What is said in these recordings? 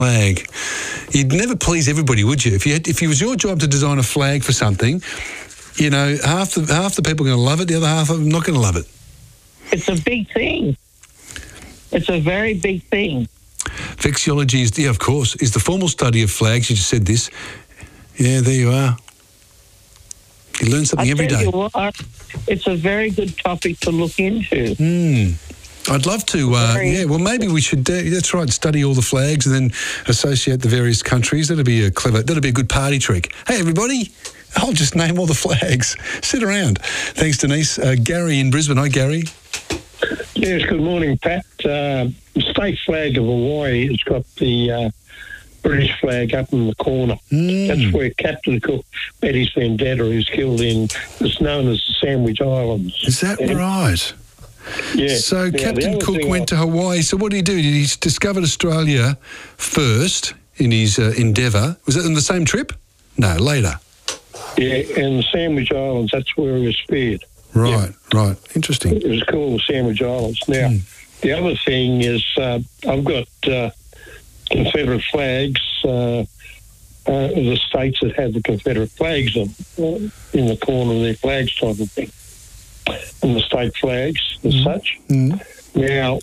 flag. You'd never please everybody, would you? If it was your job to design a flag for something, you know, half the people are going to love it, the other half are not going to love it. It's a big thing. It's a very big thing. Vexillology is, of course, is the formal study of flags. You just said this. Yeah, there you are. You learn something every day. It's a very good topic to look into. I'd love to, well, maybe we should, that's right, study all the flags and then associate the various countries. That'd be a good party trick. Hey, everybody, I'll just name all the flags. Sit around. Thanks, Denise. Gary in Brisbane. Hi, Gary. Yes, good morning, Pat. The state flag of Hawaii has got the British flag up in the corner. That's where Captain Cook met his vendetta, who's killed in, it's known as the Sandwich Islands. Is that right? Yeah. So Captain Cook went to Hawaii. So what did he do? He discovered Australia first in his endeavour. Was it on the same trip? No, later. Yeah, and the Sandwich Islands, that's where he was speared. Right, right. Interesting. It was called the Sandwich Islands. Now, the other thing is I've got Confederate flags, the states that have the Confederate flags in the corner of their flags type of thing. And the state flags as such. Now,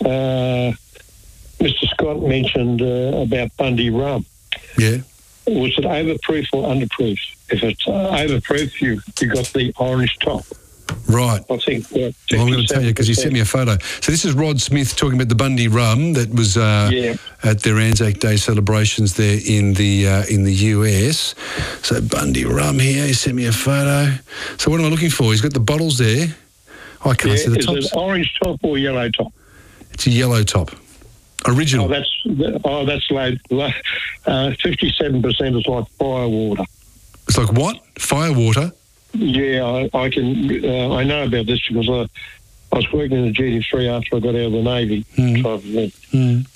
Mr. Scott mentioned about Bundy rum. Yeah. Was it overproof or underproof? If it's overproof, you got the orange top. Right. I think. Well, I'm going to tell you because he sent me a photo. So this is Rod Smith talking about the Bundy rum that was at their Anzac Day celebrations there in the US. So Bundy rum here. He sent me a photo. So what am I looking for? He's got the bottles there. Oh, I can't see the tops. Is it orange top or yellow top? It's a yellow top. Original. That's low. 57% is like firewater. It's like what? Firewater? Yeah, I can. I know about this because I was working in the GT3 after I got out of the Navy. Type of thing.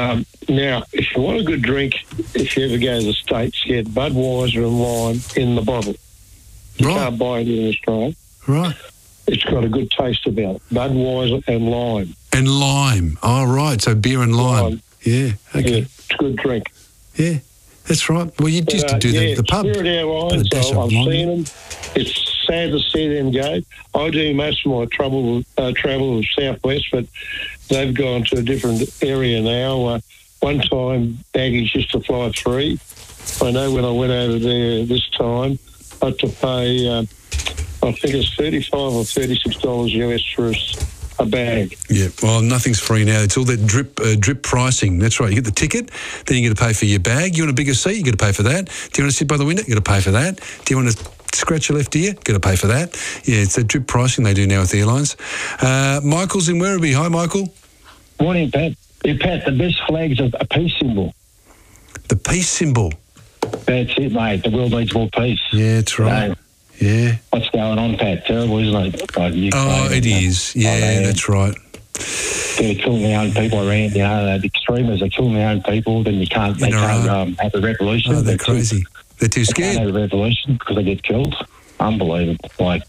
Now, if you want a good drink, if you ever go to the States, get Budweiser and lime in the bottle. You can't buy it in Australia. Right. It's got a good taste about it. Budweiser and lime. And lime. Oh, right. So beer and lime. Yeah. Okay. Yeah, it's a good drink. Yeah. That's right. Well, you used to do the pub. Spirit Airlines, I've seen them. It's sad to see them go. I do most of my travel with Southwest, but they've gone to a different area now. One time, baggage used to fly free. I know when I went over there this time, I had to pay, I think it's $35 or $36 US for a bag. Yeah, well, nothing's free now. It's all that drip pricing. That's right. You get the ticket, then you get to pay for your bag. You want a bigger seat, you got to pay for that. Do you want to sit by the window? You got to pay for that. Do you want to scratch your left ear? Got to pay for that. Yeah, it's that drip pricing they do now with the airlines. Michael's in Werribee. Hi, Michael. Morning, Pat. Hey, Pat, the best flag's a peace symbol. The peace symbol. That's it, mate. The world needs more peace. Yeah, that's right. Yeah. What's going on, Pat? Terrible, isn't it? It is. Yeah, that's right. They're killing their own people around, the extremists are killing their own people, then they can't have a revolution. Oh, they're crazy. They're too scared. They can't have a revolution because they get killed. Unbelievable.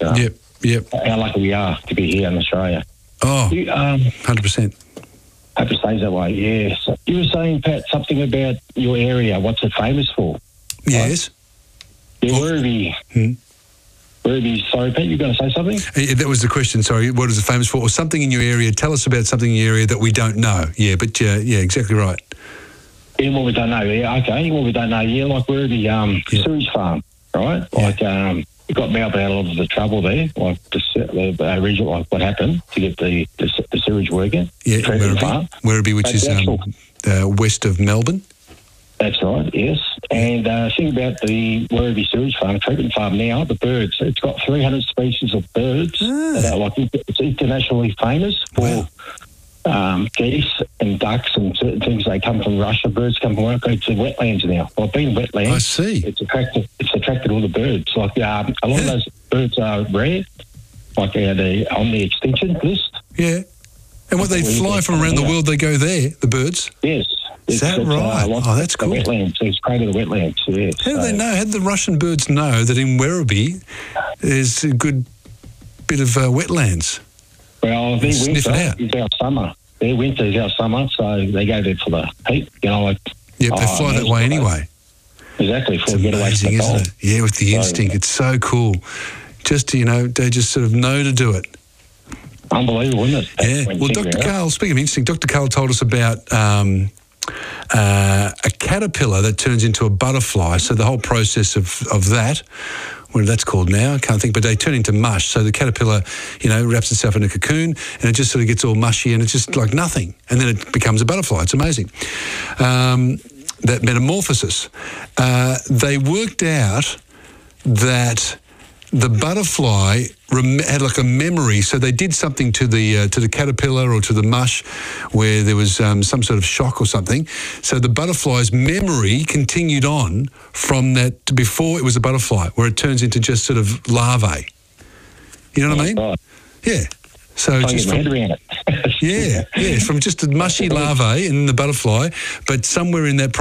Yep. How lucky we are to be here in Australia. Oh, 100%. Hope it stays that way, yes. You were saying, Pat, something about your area. What's it famous for? Yes. Yeah, Werribee. Werribee, sorry, Pat, you were going to say something? That was the question, sorry. What is it famous for? Or something in your area. Tell us about something in your area that we don't know. Yeah, but yeah, exactly right. Yeah, what we don't know. Yeah, okay. What we don't know. Yeah, like Werribee sewage farm, right? Like it got Melbourne out of a lot of the trouble there. Like the regional, like what happened to get the sewage working. Yeah, Werribee, which is west of Melbourne. That's right, yes. And think about the Werribee sewage farm, treatment farm now, the birds. It's got 300 species of birds. That are like, it's internationally famous for geese and ducks and certain things. They come from Russia. Birds come from America. It's wetlands now. Well, being wetlands, I see. It's attracted all the birds. Like a lot of those birds are rare, like they're on the extinction list. Yeah. And what they fly from around the world, they go there, the birds? Yes. Is that right? That's cool. Wetlands. It's created the wetlands, yes. How do they know? How did the Russian birds know that in Werribee there's a good bit of wetlands? Well, their winter is our summer. Their winter is our summer, so they go there for the heat, like Yep, they fly that way anyway. Exactly. It's amazing, isn't it? Yeah, with the instinct. It's so cool. Just, they just sort of know to do it. Unbelievable, isn't it? Yeah. Well, Dr. Carl, speaking of instinct, Dr. Carl told us about a caterpillar that turns into a butterfly. So the whole process of that, what that's called now, I can't think, but they turn into mush. So the caterpillar, wraps itself in a cocoon and it just sort of gets all mushy and it's just like nothing. And then it becomes a butterfly. It's amazing. That metamorphosis. They worked out that the butterfly had like a memory, so they did something to the caterpillar or to the mush where there was some sort of shock or something. So the butterfly's memory continued on from that to before it was a butterfly, where it turns into just sort of larvae. You know what I mean? Right. Yeah. So just from, from just a mushy larvae in the butterfly, but somewhere in that